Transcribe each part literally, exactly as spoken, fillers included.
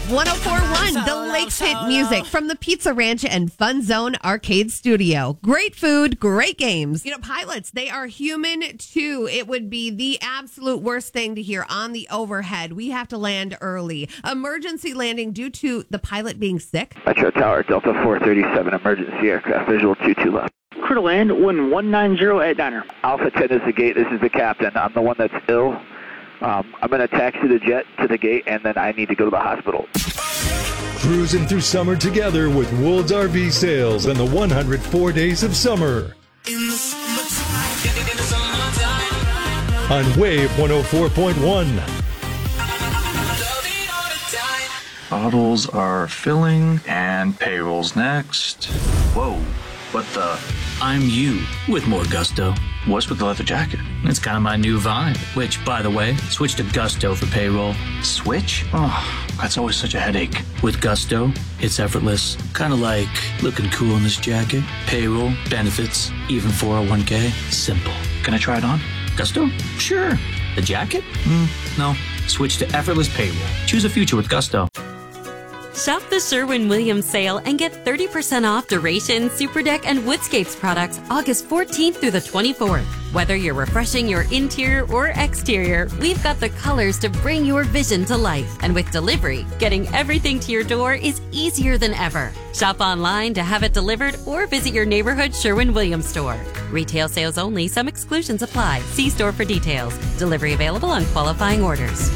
one oh four point one, the Lakes hit music from the Pizza Ranch and Fun Zone Arcade Studio. Great food, great games. You know, pilots, they are human too. It would be the absolute worst thing to hear on the overhead. We have to land early. Emergency landing due to the pilot being sick. Metro Tower, Delta four thirty-seven, emergency aircraft, visual two two left. Crew to land, wind one ninety at Diner. Alpha ten is the gate, this is the captain. I'm the one that's ill. Um, I'm going to taxi the jet to the gate, and then I need to go to the hospital. Cruising through summer together with Wool's R V Sales and the one hundred four days of summer. In the summertime, in the summertime. On Wave one oh four point one. Bottles are filling, and payroll's next. Whoa, what the? I'm you with more gusto. What's with the leather jacket? It's kind of my new vibe, which, by the way, switch to Gusto for payroll. Switch? Oh, that's always such a headache. With Gusto, it's effortless. Kind of like looking cool in this jacket. Payroll, benefits, even four oh one k. Simple. Can I try it on? Gusto? Sure. The jacket? Mm, no. Switch to effortless payroll. Choose a future with Gusto. Shop the Sherwin-Williams sale and get thirty percent off Duration, Superdeck, and Woodscapes products August fourteenth through the twenty-fourth. Whether you're refreshing your interior or exterior, we've got the colors to bring your vision to life. And with delivery, getting everything to your door is easier than ever. Shop online to have it delivered or visit your neighborhood Sherwin-Williams store. Retail sales only. Some exclusions apply. See store for details. Delivery available on qualifying orders.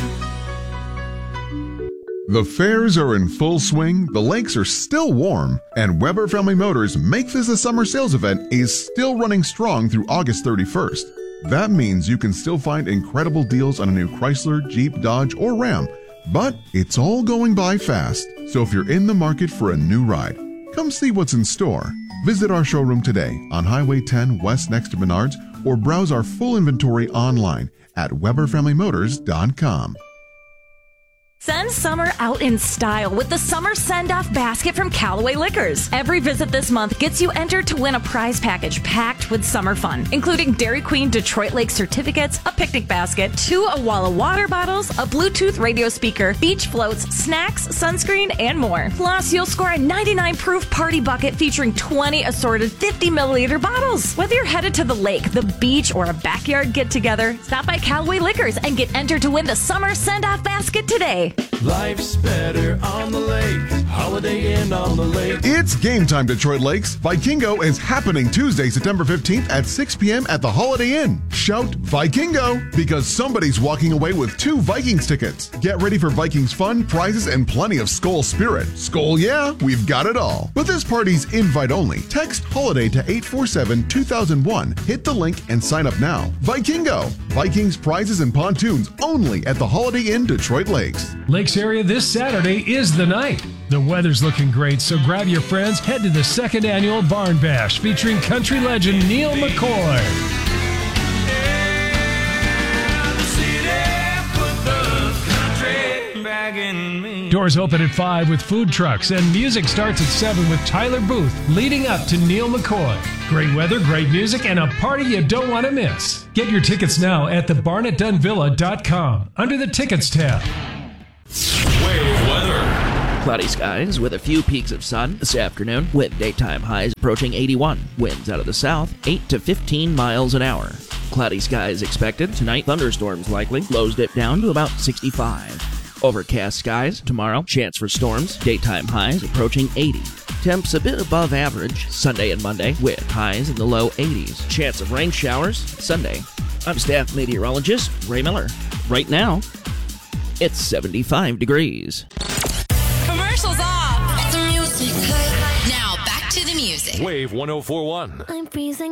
The fairs are in full swing, the lakes are still warm, and Weber Family Motors Make This a Summer Sales event is still running strong through August thirty-first. That means you can still find incredible deals on a new Chrysler, Jeep, Dodge, or Ram, but it's all going by fast. So if you're in the market for a new ride, come see what's in store. Visit our showroom today on Highway ten West next to Menards, or browse our full inventory online at weber family motors dot com. Send summer out in style with the Summer Send-Off Basket from Callaway Liquors. Every visit this month gets you entered to win a prize package packed with summer fun, including Dairy Queen Detroit Lake certificates, a picnic basket, two Awala water bottles, a Bluetooth radio speaker, beach floats, snacks, sunscreen, and more. Plus, you'll score a ninety-nine proof party bucket featuring twenty assorted fifty milliliter bottles. Whether you're headed to the lake, the beach, or a backyard get-together, stop by Callaway Liquors and get entered to win the Summer Send-Off Basket today. Life's better on the lake. Holiday Inn on the lake. It's game time, Detroit Lakes. Vikingo is happening Tuesday, September fifteenth at six p.m. at the Holiday Inn. Shout Vikingo because somebody's walking away with two Vikings tickets. Get ready for Vikings fun, prizes, and plenty of Skol spirit. Skol, yeah, we've got it all. But this party's invite only. Text HOLIDAY to eight four seven two thousand one. Hit the link and sign up now. Vikingo. Vikings, prizes, and pontoons only at the Holiday Inn, Detroit Lakes. Lakes area this Saturday is the night. The weather's looking great, so grab your friends, head to the second annual Barn Bash featuring country legend Neil McCoy. Doors open at five with food trucks, and music starts at seven with Tyler Booth leading up to Neil McCoy. Great weather, great music, and a party you don't want to miss. Get your tickets now at the barnett dunn villa dot com under the Tickets tab. Wave weather. Cloudy skies with a few peaks of sun this afternoon, with daytime highs approaching eighty-one. Winds out of the south, eight to fifteen miles an hour. Cloudy skies expected tonight, thunderstorms likely. Lows dip down to about sixty-five. Overcast skies tomorrow, chance for storms, daytime highs approaching eighty. Temps a bit above average Sunday and Monday with highs in the low eighties. Chance of rain showers Sunday. I'm staff meteorologist Ray Miller. Right now, it's seventy-five degrees. Commercials off. The music. Now back to the music. Wave one oh four point one. I'm freezing.